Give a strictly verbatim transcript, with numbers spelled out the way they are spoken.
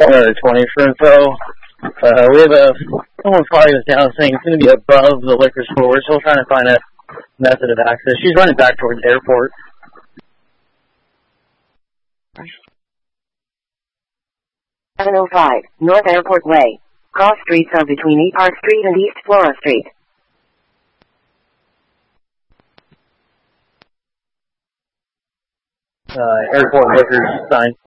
Another twenty for info. Uh, we have a someone flagging us down saying it's going to be above the liquor store. We're still trying to find a method of access. She's running back towards the airport. seven oh five, North Airport Way. Cross streets are between E Park Street and East Flora Street. Uh, airport liquor sign.